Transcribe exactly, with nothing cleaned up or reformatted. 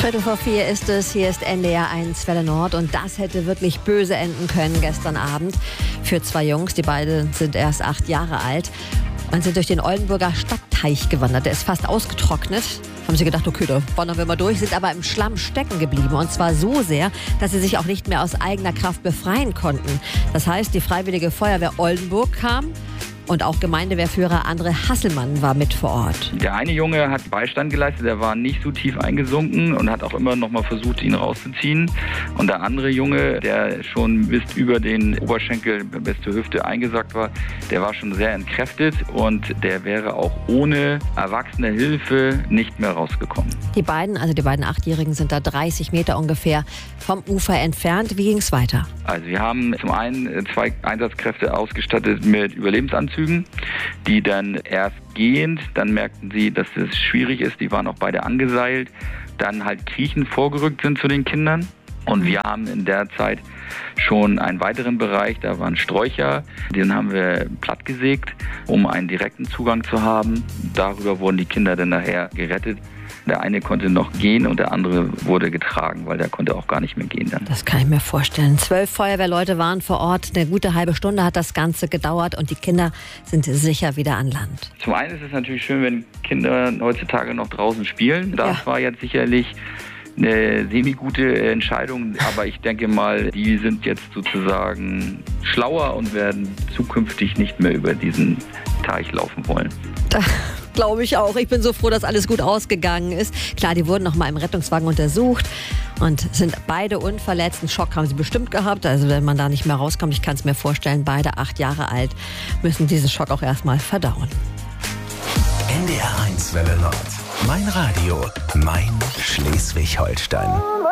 Viertel vor vier ist es, hier ist N D R eins Welle Nord und das hätte wirklich böse enden können gestern Abend für zwei Jungs. Die beiden sind erst acht Jahre alt und sind durch den Oldenburger Stadtteich gewandert. Der ist fast ausgetrocknet. Haben sie gedacht, okay, da wandern wir mal durch, sind aber im Schlamm stecken geblieben. Und zwar so sehr, dass sie sich auch nicht mehr aus eigener Kraft befreien konnten. Das heißt, die Freiwillige Feuerwehr Oldenburg kam und auch Gemeindewehrführer André Hasselmann war mit vor Ort. Der eine Junge hat Beistand geleistet, der war nicht so tief eingesunken und hat auch immer noch mal versucht, ihn rauszuziehen. Und der andere Junge, der schon bis über den Oberschenkel bis zur Hüfte eingesackt war, der war schon sehr entkräftet und der wäre auch ohne erwachsene Hilfe nicht mehr rausgekommen. Die beiden, also die beiden Achtjährigen, sind da dreißig Meter ungefähr vom Ufer entfernt. Wie ging es weiter? Also wir haben zum einen zwei Einsatzkräfte ausgestattet mit Überlebensanzügen, die dann erst gehend, dann merkten sie, dass es schwierig ist, die waren auch beide angeseilt, dann halt kriechend vorgerückt sind zu den Kindern. Und wir haben in der Zeit schon einen weiteren Bereich, da waren Sträucher, den haben wir plattgesägt, um einen direkten Zugang zu haben. Darüber wurden die Kinder dann nachher gerettet. Der eine konnte noch gehen und der andere wurde getragen, weil der konnte auch gar nicht mehr gehen dann. Das kann ich mir vorstellen. Zwölf Feuerwehrleute waren vor Ort. Eine gute halbe Stunde hat das Ganze gedauert und die Kinder sind sicher wieder an Land. Zum einen ist es natürlich schön, wenn Kinder heutzutage noch draußen spielen. Das ja. war jetzt sicherlich eine semi-gute Entscheidung, aber ich denke mal, die sind jetzt sozusagen schlauer und werden zukünftig nicht mehr über diesen Teich laufen wollen. Da glaube ich auch. Ich bin so froh, dass alles gut ausgegangen ist. Klar, die wurden noch mal im Rettungswagen untersucht und sind beide unverletzt. Einen Schock haben sie bestimmt gehabt. Also wenn man da nicht mehr rauskommt, ich kann es mir vorstellen, beide acht Jahre alt, müssen diesen Schock auch erstmal verdauen. N D R eins Welle Nord. Mein Radio, mein Schleswig-Holstein.